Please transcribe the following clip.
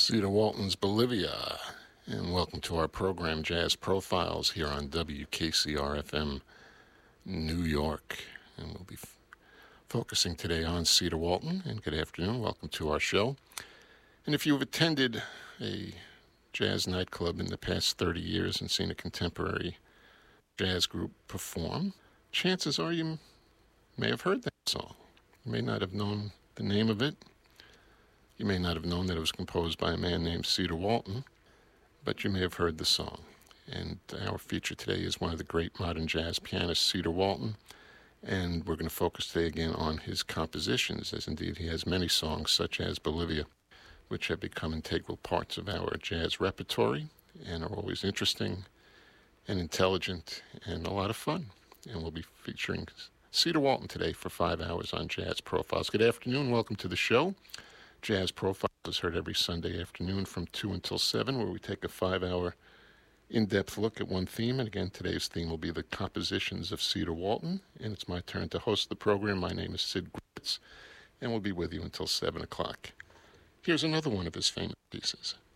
Cedar Walton's Bolivia, and welcome to our program Jazz Profiles here on WKCR-FM New York. And we'll be focusing today on Cedar Walton, and good afternoon, welcome to our show. And if you've attended a jazz nightclub in the past 30 years and seen a contemporary jazz group perform, chances are you may have heard that song. You may not have known the name of it. You may not have known that it was composed by a man named Cedar Walton, but you may have heard the song. And our feature today is one of the great modern jazz pianists, Cedar Walton, and we're going to focus today again on his compositions, as indeed he has many songs such as Bolivia, which have become integral parts of our jazz repertory and are always interesting and intelligent and a lot of fun. And we'll be featuring Cedar Walton today for 5 hours on Jazz Profiles. Good afternoon, welcome to the show. Jazz Profiles is heard every Sunday afternoon from 2 until 7, where we take a 5-hour in-depth look at one theme. And again, today's theme will be the compositions of Cedar Walton. And it's my turn to host the program. My name is Sid Gritz, and we'll be with you until 7 o'clock. Here's another one of his famous pieces.